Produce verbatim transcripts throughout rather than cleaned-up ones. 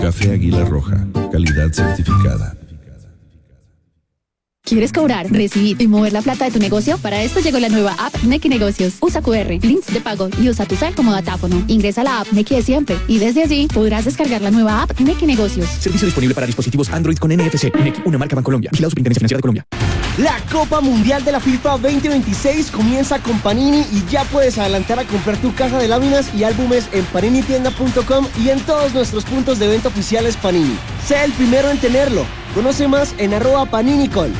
Café Águila Roja, calidad certificada. ¿Quieres cobrar, recibir y mover la plata de tu negocio? Para esto llegó la nueva app Nequi Negocios. Usa cu erre, links de pago y usa tu cel como datáfono. Ingresa a la app Nequi de siempre y desde allí podrás descargar la nueva app Nequi Negocios. Servicio disponible para dispositivos Android con N F C. Nequi, una marca Bancolombia. Vigilado Superintendencia Financiera de Colombia. La Copa Mundial de la FIFA veinte veintiséis comienza con Panini y ya puedes adelantar a comprar tu caja de láminas y álbumes en panini tienda punto com y en todos nuestros puntos de venta oficiales Panini. Sé el primero en tenerlo. Conoce más en arroba paninicol.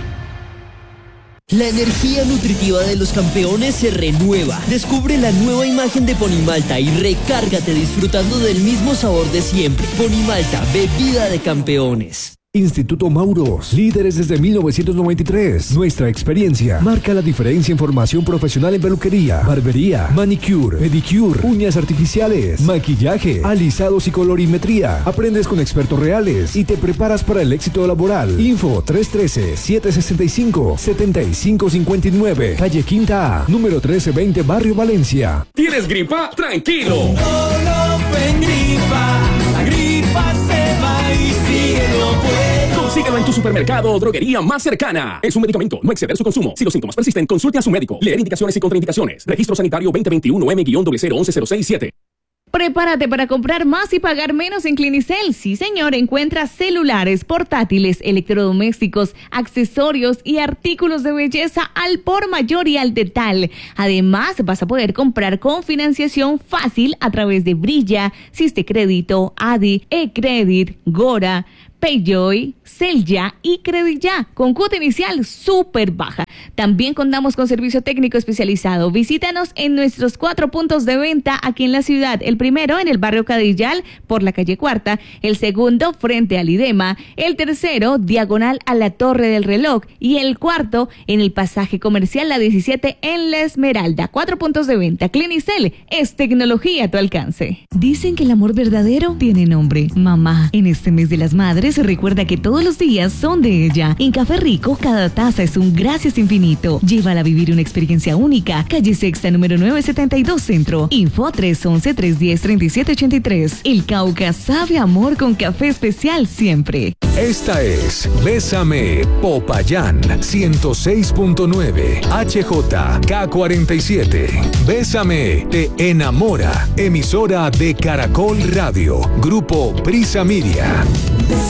La energía nutritiva de los campeones se renueva. Descubre la nueva imagen de Ponimalta y recárgate disfrutando del mismo sabor de siempre. Ponimalta, bebida de campeones. Instituto Mauros, líderes desde mil novecientos noventa y tres. Nuestra experiencia marca la diferencia en formación profesional en peluquería, barbería, manicure, pedicure, uñas artificiales, maquillaje, alisados y colorimetría. Aprendes con expertos reales y te preparas para el éxito laboral. Info tres uno tres, siete seis cinco, siete cinco cinco nueve, calle Quinta A, número mil trescientos veinte, Barrio Valencia. ¿Tienes gripa? Tranquilo. Solo en gripa, la gripa se va y sigue no puede. Consíguelo en tu supermercado o droguería más cercana. Es un medicamento, no exceder su consumo. Si los síntomas persisten, consulte a su médico. Leer indicaciones y contraindicaciones. Registro sanitario veinte veintiuno M cero cero once cero seis siete. Prepárate para comprar más y pagar menos en Clinicel. Sí, señor, encuentra celulares, portátiles, electrodomésticos, accesorios y artículos de belleza al por mayor y al detal. Además, vas a poder comprar con financiación fácil a través de Brilla, Siste Crédito, Adi, eCredit, Gora, Payjoy, Celya y Creditya, con cuota inicial súper baja. También contamos con servicio técnico especializado. Visítanos en nuestros cuatro puntos de venta aquí en la ciudad. El primero en el barrio Cadillal, por la calle Cuarta. El segundo frente al IDEMA. El tercero diagonal a la Torre del Reloj. Y el cuarto en el pasaje comercial La diecisiete en La Esmeralda. Cuatro puntos de venta. Clinicel es tecnología a tu alcance. Dicen que el amor verdadero tiene nombre: mamá. En este mes de las madres, recuerda que todos los días son de ella. En Café Rico, cada taza es un gracias infinito. Llévala a vivir una experiencia única. Calle Sexta, número novecientos setenta y dos Centro. Info tres once, tres diez, treinta y siete ochenta y tres. El Cauca sabe amor con café especial siempre. Esta es Bésame Popayán ciento seis punto nueve H J K cuarenta y siete. Bésame te enamora. Emisora de Caracol Radio. Grupo Prisa Media.